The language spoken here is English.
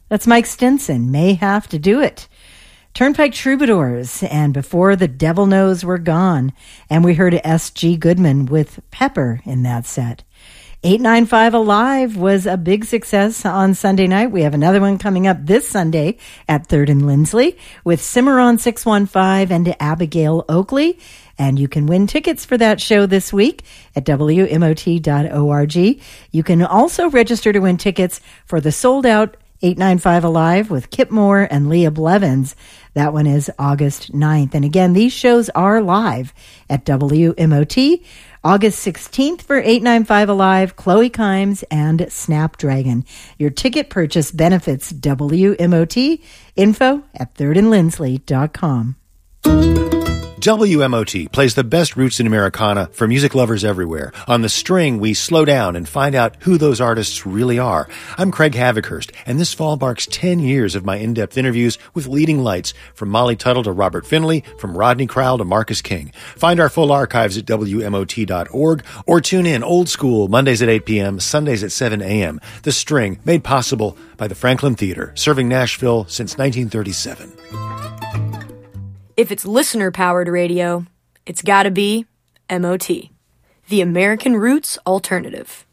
That's Mike Stinson, May Have to Do It. Turnpike Troubadours, and Before the Devil Knows We're Gone. And we heard S.G. Goodman with Pepper in that set. 895 Alive was a big success on Sunday night. We have another one coming up this Sunday at 3rd and Lindsley with Cimarron 615 and Abigail Oakley. And you can win tickets for that show this week at WMOT.org. You can also register to win tickets for the sold-out 895 Alive with Kip Moore and Leah Blevins. That one is August 9th. And again, these shows are live at WMOT. August 16th for 895 Alive, Chloe Kimes and Snapdragon. Your ticket purchase benefits WMOT. Info at thirdandlindsley.com. WMOT plays the best roots in Americana for music lovers everywhere. On The String, we slow down and find out who those artists really are. I'm Craig Havikhurst, and this fall marks 10 years of my in-depth interviews with leading lights, from Molly Tuttle to Robert Finley, from Rodney Crowell to Marcus King. Find our full archives at WMOT.org or tune in old school Mondays at 8 p.m., Sundays at 7 a.m. The String, made possible by the Franklin Theater, serving Nashville since 1937. If it's listener-powered radio, it's gotta be MOT, the American Roots Alternative.